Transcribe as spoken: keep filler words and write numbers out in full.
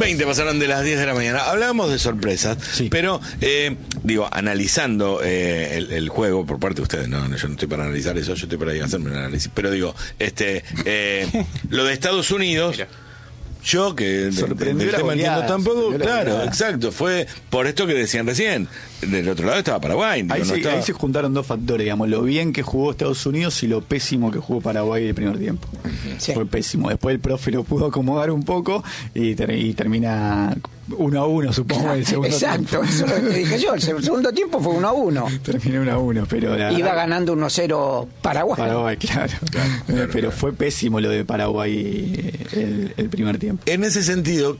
veinte pasaron de las diez de la mañana. Hablábamos de sorpresas, sí. pero, eh, digo, analizando eh, el, el juego por parte de ustedes, no, no, yo no estoy para analizar eso, yo estoy para ir a hacerme un análisis, pero digo, este, eh, lo de Estados Unidos... Mira. Yo que de, de, del tema entiendo tampoco, claro, exacto, fue por esto que decían recién. Del otro lado estaba Paraguay. Digo, ahí, no se, estaba... ahí se juntaron dos factores, digamos, lo bien que jugó Estados Unidos y lo pésimo que jugó Paraguay el primer tiempo. Sí. Fue pésimo. Después el profe lo pudo acomodar un poco y, ter y termina uno a uno, supongo, el segundo Exacto, tiempo. Eso es lo que dije yo. El segundo tiempo fue uno a uno. Terminó uno a uno, pero... La, Iba ganando uno cero Paraguay. Paraguay, claro. claro, claro pero claro. Fue pésimo lo de Paraguay el, el primer tiempo. En ese sentido,